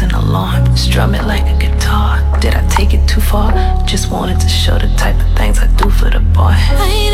sing along, strum it like a guitar. Did I take it too far? Just wanted to show the type of things I do for the boy.